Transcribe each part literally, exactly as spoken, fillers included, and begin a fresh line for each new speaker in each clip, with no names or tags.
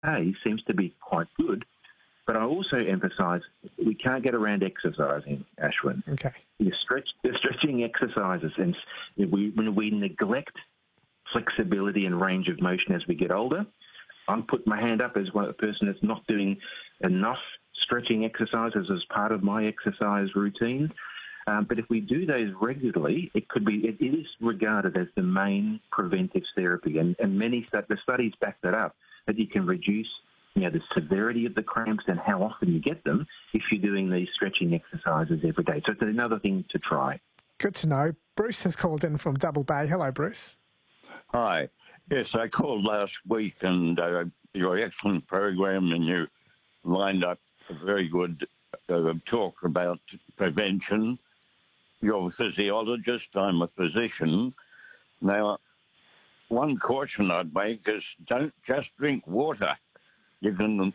A seems to be quite good. But I also emphasise we can't get around exercising, Ashwin.
Okay.
The stretch, the stretching exercises, and we, when we neglect flexibility and range of motion as we get older, I'm putting my hand up as one a person that's not doing enough stretching exercises as part of my exercise routine. Um, but if we do those regularly, it could be it, it is regarded as the main preventive therapy, and, and many the studies back that up, that you can reduce you know the severity of the cramps and how often you get them if you're doing these stretching exercises every day. So it's another thing to try.
Good to know. Bruce has called in from Double Bay. Hello, Bruce.
Hi. Yes, I called last week, and uh, your excellent program, and you lined up a very good uh, talk about prevention. You're a physiologist, I'm a physician. Now, one caution I'd make is don't just drink water. You can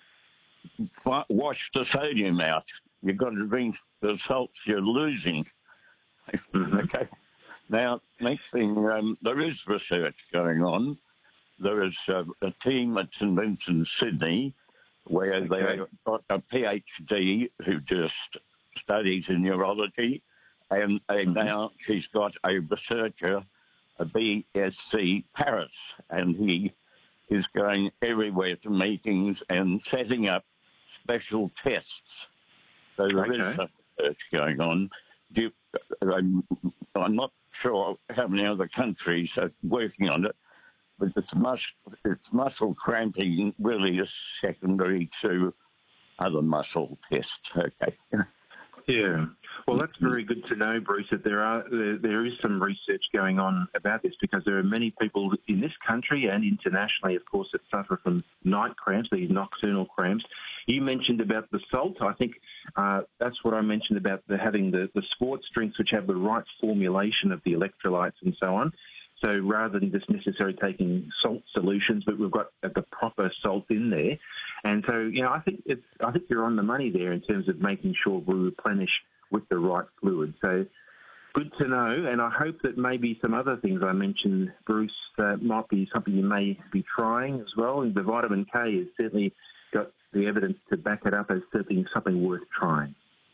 wash the sodium out. You've got to drink the salts you're losing.
Mm-hmm.
Okay. Now, next thing, um, there is research going on. There is uh, a team at St Vincent, Sydney, where
Okay.
they've got a PhD who just studies in neurology, and they
Mm-hmm.
now she's got a researcher, a B S c Paris, and he is going everywhere to meetings and setting up special tests. So there
Okay.
is some research going on. Do you, I'm, I'm not sure how many other countries are working on it, but it's, mus- it's muscle cramping really is secondary to other muscle tests. Okay.
Yeah. Well, that's very good to know, Bruce, that there are there, there is some research going on about this, because there are many people in this country and internationally, of course, that suffer from night cramps, these nocturnal cramps. You mentioned about the salt. I think uh, that's what I mentioned about the, having the, the sports drinks which have the right formulation of the electrolytes and so on. So rather than just necessarily taking salt solutions, but we've got the proper salt in there. And so, you know, I think it's, I think you're on the money there in terms of making sure we replenish with the right fluid. So good to know. And I hope that maybe some other things I mentioned, Bruce, uh, might be something you may be trying as well. And the vitamin K has certainly got the evidence to back it up as certainly something worth trying.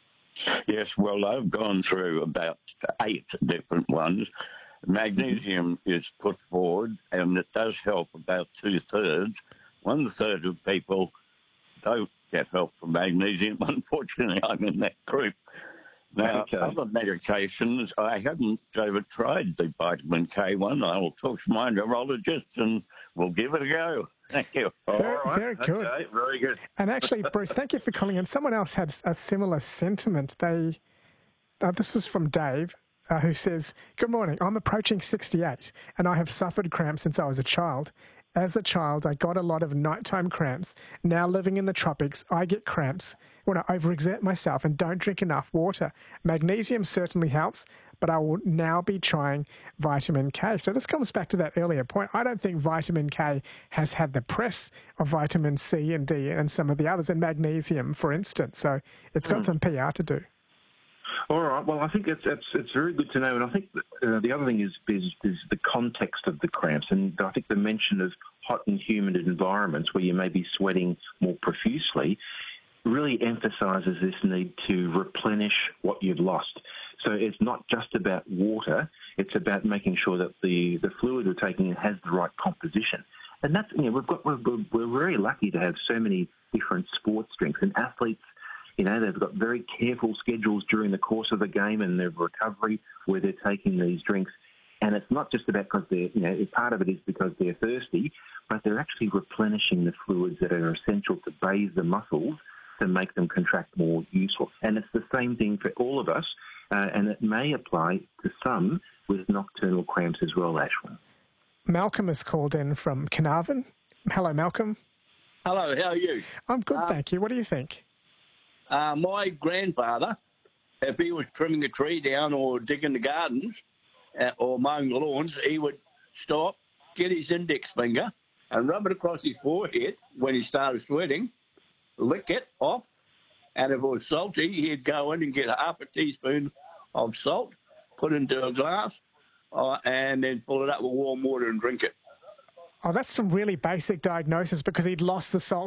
Yes, well, I've gone through about eight different ones. Magnesium is put forward, and it does help about two-thirds. One-third of people don't get help from magnesium. Unfortunately, I'm in that group. Now,
Okay.
other medications, I haven't ever tried the vitamin K one. I will talk to my neurologist, and we'll give it a go. Thank you.
Very,
All right.
very good.
Okay, very good.
And actually, Bruce, thank you for calling in. Someone else had a similar sentiment. They, uh, this is from Dave, uh, who says, "Good morning. I'm approaching sixty-eight, and I have suffered cramps since I was a child. As a child, I got a lot of nighttime cramps. Now living in the tropics, I get cramps when I overexert myself and don't drink enough water. Magnesium certainly helps, but I will now be trying vitamin K." So this comes back to that earlier point. I don't think vitamin K has had the press of vitamin C and D and some of the others, and magnesium, for instance. So it's got mm. some P R to do.
All right. Well, I think it's it's, it's very good to know, and I think uh, the other thing is, is is the context of the cramps, and I think the mention of hot and humid environments where you may be sweating more profusely really emphasises this need to replenish what you've lost. So it's not just about water; it's about making sure that the, the fluid we're taking in has the right composition. And that's you know we've got we're, we're very lucky to have so many different sports drinks, and athletes. You know, they've got very careful schedules during the course of the game and their recovery where they're taking these drinks. And it's not just about because they're, you know, part of it is because they're thirsty, but they're actually replenishing the fluids that are essential to bathe the muscles to make them contract more useful. And it's the same thing for all of us, uh, and it may apply to some with nocturnal cramps as well, Ashwin.
Malcolm has called in from Carnarvon. Hello, Malcolm.
Hello, how are you?
I'm good,
um,
thank you. What do you think?
Uh, my grandfather, if he was trimming a tree down or digging the gardens uh, or mowing the lawns, he would stop, get his index finger and rub it across his forehead when he started sweating, lick it off, and if it was salty, he'd go in and get a half a teaspoon of salt, put into a glass, uh, and then fill it up with warm water and drink it.
Oh, that's some really basic diagnosis because he'd lost the salt